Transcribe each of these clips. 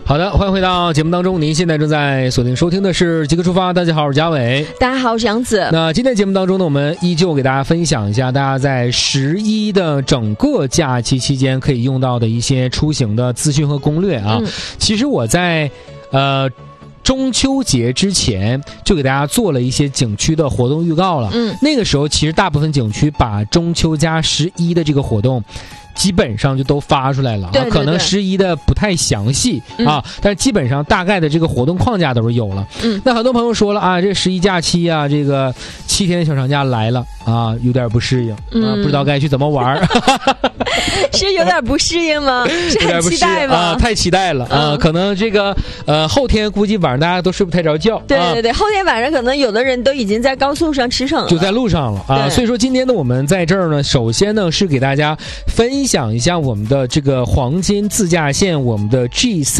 好的，欢迎回到节目当中。您现在正在锁定收听的是极客出发。大家好，我是嘉伟。 大家好，我是杨子。 那今天节目当中呢，我们依旧给大家分享一下大家在11的整个假期期间可以用到的一些出行的资讯和攻略啊。其实我在中秋节之前就给大家做了一些景区的活动预告了。那个时候其实大部分景区把中秋加11的这个活动基本上就都发出来了， 对， 可能11的不太详细啊，但是基本上大概的这个活动框架都是有了。那很多朋友说了啊，这11假期啊，这个7天的小长假来了啊，有点不适应啊，不知道该去怎么玩。 是有点不适应吗？是很期待吗？ 啊，太期待了啊！可能这个后天估计晚上大家都睡不太着觉。 对对对，后天晚上可能有的人都已经在高速上驰骋了， 就在路上了啊。所以说今天呢，我们在这儿呢，首先呢是给大家分享一下我们的这个黄金自驾线，我们的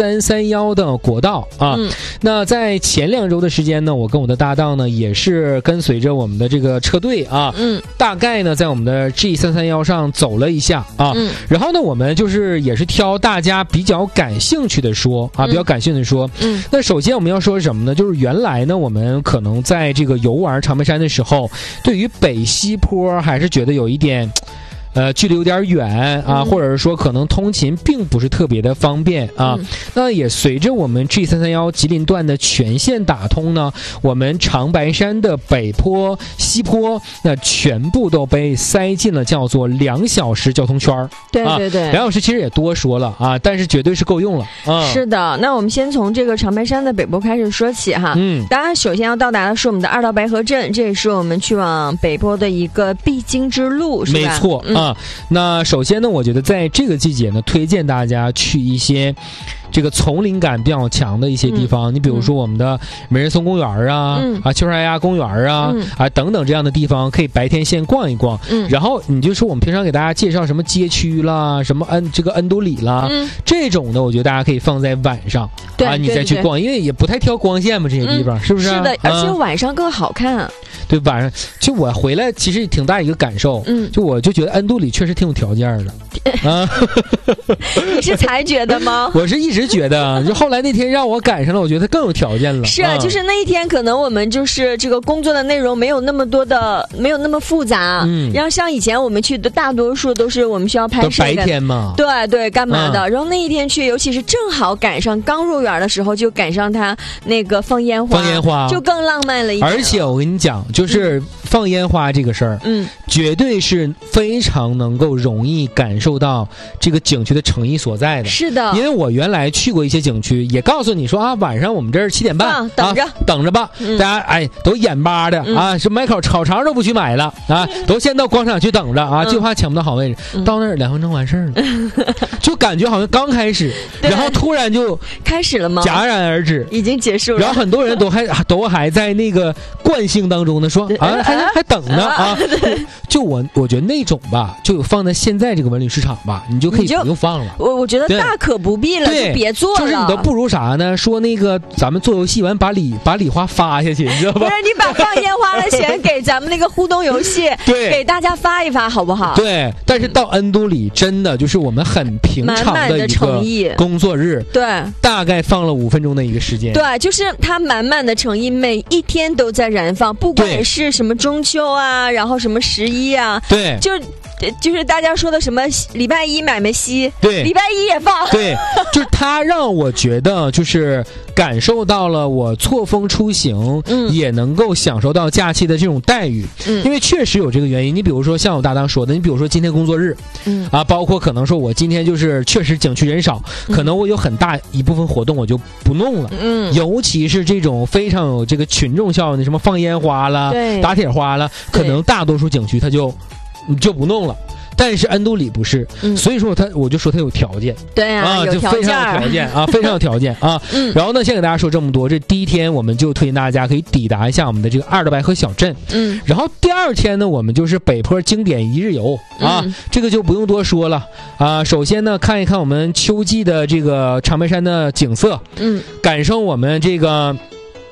G331的国道啊。那在前2周的时间呢，我跟我的搭档呢也是跟随着我们的这个车队啊，大概呢在我们的 G331上走了一下啊。然后呢，我们就是也是挑大家比较感兴趣的说啊，比较感兴趣的说。那首先我们要说什么呢？就是原来呢，我们可能在这个游玩长白山的时候，对于北西坡还是觉得有一点。距离有点远啊，或者是说可能通勤并不是特别的方便啊。那也随着我们 G331吉林段的全线打通呢，我们长白山的北坡、西坡那全部都被塞进了叫做2小时交通圈。 对对对 ，2小时其实也多说了啊，但是绝对是够用了啊。 是的，那我们先从这个长白山的北坡开始说起哈。当然首先要到达的是我们的2道白河镇，这也是我们去往北坡的一个必经之路，是吧？ 没错啊。那首先呢，我觉得在这个季节呢，推荐大家去一些这个丛林感比较强的一些地方。你比如说我们的美人松公园啊，秋沙崖公园啊，等等这样的地方，可以白天先逛一逛。然后你就说我们平常给大家介绍什么街区啦，什么这个恩都里啦，这种的，我觉得大家可以放在晚上啊，你再去逛，因为也不太挑光线嘛，这些地方是不是？ 是的，而且晚上更好看。 对，晚上就我回来其实挺大一个感受，我就觉得恩都里确实挺有条件的啊。 你是才觉得吗？ 我是一直觉得，就后来那天让我赶上了，我觉得更有条件了。 是，就是那一天可能我们就是这个工作的内容没有那么多的，没有那么复杂。然后像以前我们去的大多数都是我们需要拍摄， 白天嘛。 对对，干嘛的？然后那一天去，尤其是正好赶上刚入园的时候，就赶上他那个放烟花，就更浪漫了一点。 而且我跟你讲，就是放烟花这个事儿，绝对是非常能够容易感受到这个景区的诚意所在的。 是的， 因为我原来去过一些景区，也告诉你说啊，晚上我们这儿7点半，等着吧，大家都眼巴的啊，是买烤肠都不去买了啊，都先到广场去等着啊，就怕抢不到好位置，到那儿2分钟完事儿了，就感觉好像刚开始，然后突然就开始了吗？ 戛然而止， 已经结束了。 然后很多人都还在那个惯性当中呢，说啊还等呢啊，就我觉得那种吧，就放在现在这个文旅市场吧，你就可以不用放了。 我觉得大可不必了，就别做了。 就是你都不如啥呢？说那个咱们做游戏完把礼花发下去，你知道吧？ 不是，你把放烟花的钱给咱们那个互动游戏， 对， 给大家发一发，好不好？ 对。但是到恩都里真的就是我们很平常的一个工作日， 对， 大概放了5分钟的一个时间， 对，就是它满满的诚意，每一天都在燃放，不管是什么中秋啊，然后什么11啊， 对， 就是大家说的什么礼拜一买卖西， 对， 礼拜一也放， 对，就是它让我觉得就是感受到了我错峰出行，也能够享受到假期的这种待遇，因为确实有这个原因。你比如说像我搭档说的，你比如说今天工作日，包括可能说我今天就是确实景区人少，可能我有很大一部分活动我就不弄了，尤其是这种非常有这个群众效应的，什么放烟花啦、打铁花啦，可能大多数景区它就不弄了。但是恩都里不是，所以说我就说他有条件， 对啊， 就非常有条件啊，非常有条件啊。然后呢，先给大家说这么多，这第一天我们就推荐大家可以抵达一下我们的这个2道白河小镇，然后第2天呢，我们就是北坡经典1日游啊，这个就不用多说了啊。首先呢，看一看我们秋季的这个长白山的景色，感受我们这个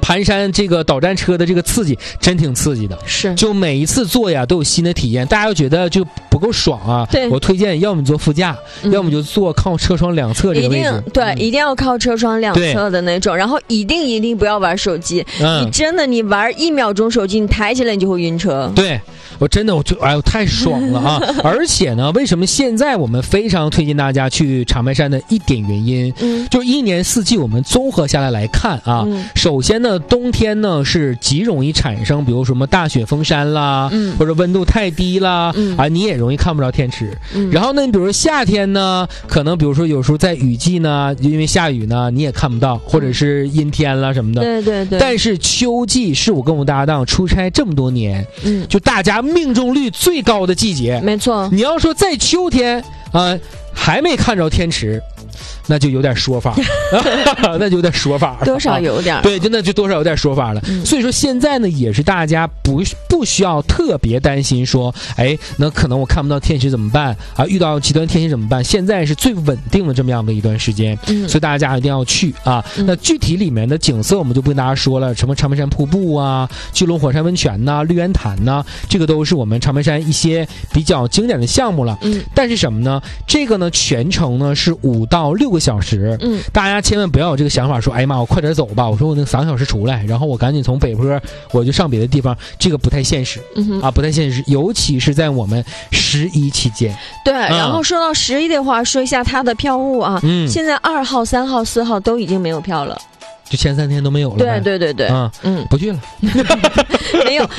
盘山这个导站车的这个刺激真挺刺激的， 是， 就每一次坐呀都有新的体验，大家又觉得就不够爽啊。 对， 我推荐要么你坐副驾，要么就坐靠车窗两侧这个位置。 对，一定要靠车窗两侧的那种，然后一定不要玩手机。你真的你玩1秒钟手机，你抬起来你就会晕车。 对，我真的我就哎呦太爽了啊！而且呢，为什么现在我们非常推荐大家去长白山的一点原因，就是一年四季我们综合下来看啊，首先呢，冬天呢是极容易产生，比如什么大雪封山啦，或者温度太低啦，啊，你也容易看不着天池。然后呢，你比如说夏天呢，可能比如说有时候在雨季呢，因为下雨呢，你也看不到，或者是阴天啦什么的。 对对对。 但是秋季是我跟我搭档出差这么多年，就大家命中率最高的季节。 没错。 你要说在秋天还没看着天池，那就有点说法，那就有点说法了， 多少有点， 对，真的就多少有点说法了。所以说现在呢，也是大家不需要特别担心说，哎，那可能我看不到天池怎么办啊？遇到极端天气怎么办？现在是最稳定的这么样的一段时间，所以大家一定要去啊。那具体里面的景色我们就不跟大家说了，什么长白山瀑布啊、巨龙火山温泉呐、绿源潭呐，这个都是我们长白山一些比较经典的项目了。但是什么呢？这个呢，全程呢是5到6个小时。大家千万不要有这个想法说，哎呀妈，我快点走吧。我说我那3个小时出来，然后我赶紧从北坡我就上别的地方，这个不太现实，不太现实，尤其是在我们11期间。 对，然后说到11的话，说一下它的票务啊，现在2号、3号、4号都已经没有票了。 就前3天都没有了。 对对对对， 不去了。 没有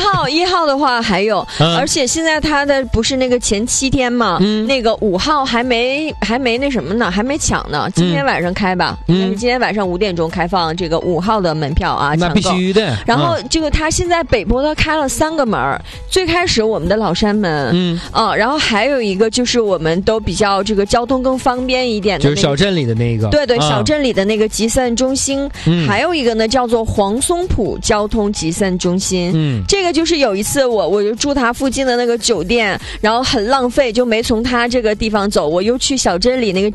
1号的话还有，而且现在它的不是那个前7天嘛，那个5号还没那什么呢，还没抢呢。今天晚上开吧，应该是今天晚上5点钟开放这个5号的门票啊， 那必须的。 然后这个它现在北坡它开了3个门，最开始我们的老山门，然后还有一个就是我们都比较这个交通更方便一点的， 就是小镇里的那个， 对对，小镇里的那个集散中心。还有一个呢，叫做黄松浦交通集散中心。这个就是有一次我就住他附近的那个酒店，然后很浪费，就没从他这个地方走，我又去小镇里那个